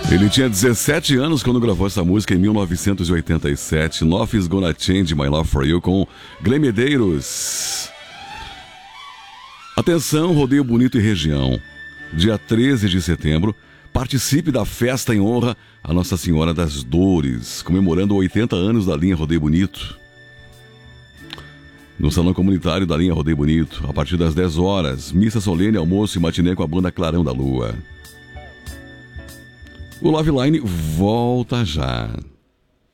Ele tinha 17 anos quando gravou essa música em 1987. Nothing's Gonna Change My Love For You, com Glenn Medeiros. Atenção, Rodeio Bonito e Região. Dia 13 de setembro, participe da festa em honra a Nossa Senhora das Dores, comemorando 80 anos da linha Rodeio Bonito. No Salão Comunitário da linha Rodeio Bonito, a partir das 10 horas, missa solene, almoço e matinê com a banda Clarão da Lua. O Love Line volta já.